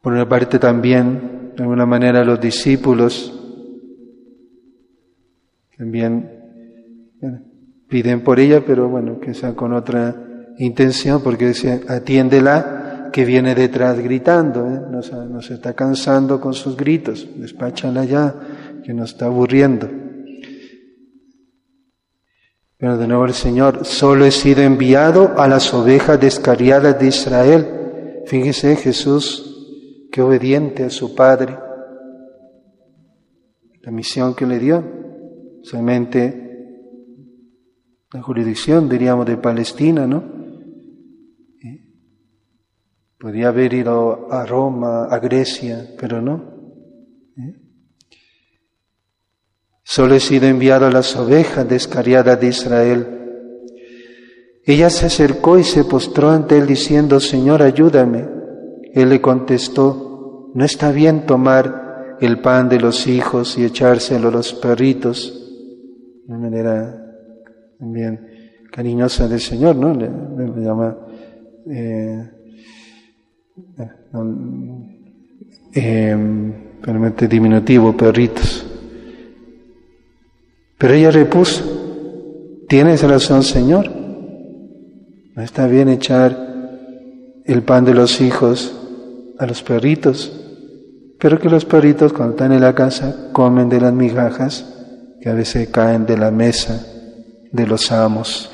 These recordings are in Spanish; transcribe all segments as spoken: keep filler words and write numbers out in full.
Por una parte también, de alguna manera, los discípulos también bueno, piden por ella, pero bueno, quizá con otra intención, porque dice, atiéndela que viene detrás gritando, ¿eh? nos, nos está cansando con sus gritos, despáchala ya, que nos está aburriendo. Pero de nuevo el Señor, solo he sido enviado a las ovejas descarriadas de Israel. Fíjese Jesús, qué obediente a su Padre, la misión que le dio, solamente la jurisdicción, diríamos, de Palestina, ¿no? ¿Eh? Podía haber ido a Roma, a Grecia, pero no. ¿Eh? Solo he sido enviado a las ovejas descarriadas de Israel. Ella se acercó y se postró ante él diciendo, Señor, ayúdame. Él le contestó, no está bien tomar el pan de los hijos y echárselo a los perritos. De una manera también cariñosa del Señor, ¿no? Le, le, le llama eh, eh, realmente diminutivo, perritos. Pero ella repuso, tienes razón, Señor. No está bien echar el pan de los hijos a los perritos, pero que los perritos cuando están en la casa comen de las migajas que a veces caen de la mesa de los amos.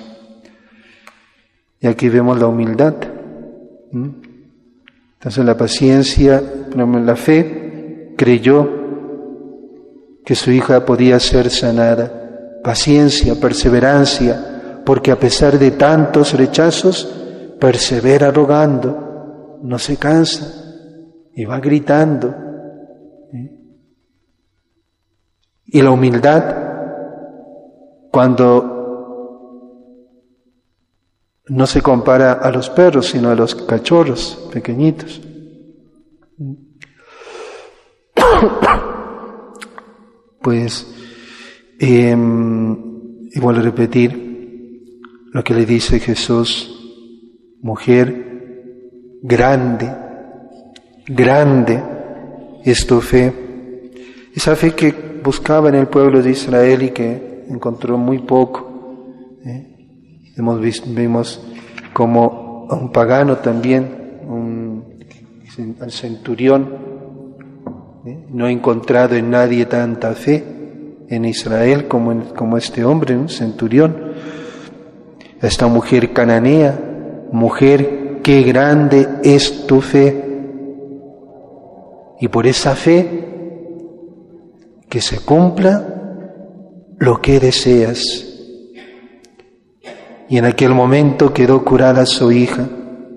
Y aquí vemos la humildad. ¿Mm? Entonces la paciencia, la fe, creyó que su hija podía ser sanada. Paciencia, perseverancia, porque a pesar de tantos rechazos, persevera rogando, no se cansa y va gritando. ¿Sí? Y la humildad, cuando no se compara a los perros, sino a los cachorros pequeñitos. Pues, eh, y vuelvo a repetir lo que le dice Jesús, mujer, grande, grande es tu fe. Esa fe que buscaba en el pueblo de Israel y que encontró muy poco. ¿eh? Hemos visto, vimos como a un pagano también, un, un centurión, ¿eh? no ha encontrado en nadie tanta fe en Israel como, en, como este hombre, un centurión. Esta mujer cananea, mujer, qué grande es tu fe. Y por esa fe, que se cumpla lo que deseas. Y en aquel momento quedó curada su hija.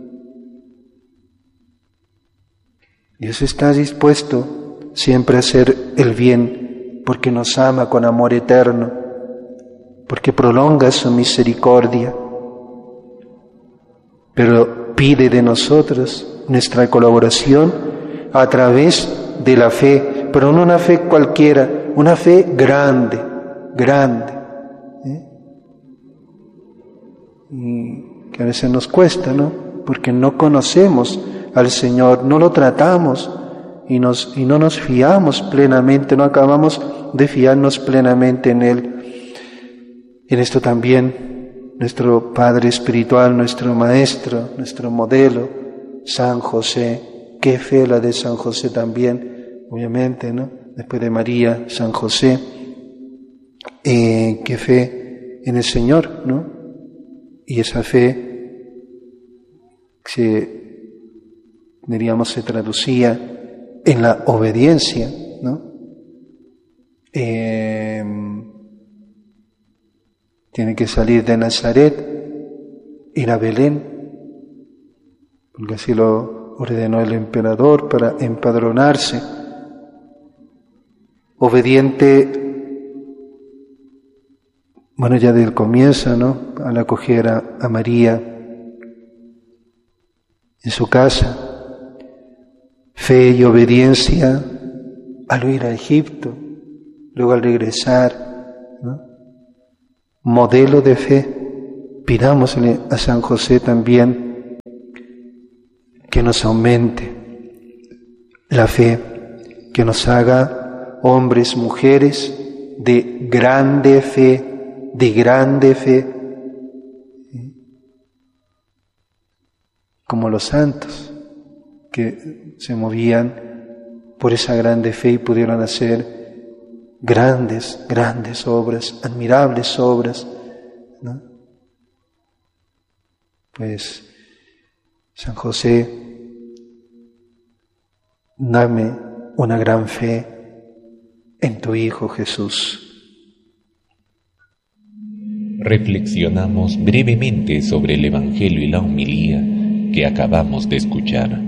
Dios está dispuesto siempre a hacer el bien, porque nos ama con amor eterno, porque prolonga su misericordia. Pero pide de nosotros nuestra colaboración a través de la fe, pero no una fe cualquiera, una fe grande, grande. ¿eh? Y que a veces nos cuesta, ¿no? Porque no conocemos al Señor, no lo tratamos y, nos, y no nos fiamos plenamente, no acabamos de fiarnos plenamente en Él. En esto también nuestro Padre espiritual, nuestro Maestro, nuestro modelo, San José, qué fe la de San José también, obviamente, ¿no? Después de María, San José, eh, qué fe en el Señor, ¿no? Y esa fe se, diríamos, se traducía en la obediencia, ¿no? Eh, tiene que salir de Nazaret, ir a Belén, porque así lo ordenó el emperador para empadronarse. Obediente, bueno, ya del comienzo, ¿no? Al acoger a, a María en su casa. Fe y obediencia al ir a Egipto, luego al regresar, ¿no? Modelo de fe. Pidámosle a San José también que nos aumente la fe que nos haga hombres, mujeres de grande fe, de grande fe, como los santos que se movían por esa grande fe y pudieron hacer grandes, grandes obras, admirables obras, ¿no? Pues, San José, dame una gran fe en tu Hijo Jesús. Reflexionamos brevemente sobre el Evangelio y la homilía que acabamos de escuchar.